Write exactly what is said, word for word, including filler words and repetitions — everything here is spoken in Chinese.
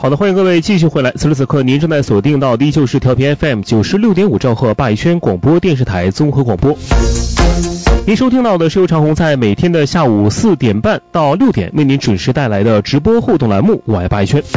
好的，欢迎各位继续回来。此时此刻，您正在锁定到的就是调频 F M 九十六点五兆赫霸轩广播电视台综合广播。您收听到的是由长虹在每天的下午四点半到六点为您准时带来的直播互动栏目《我爱霸轩》。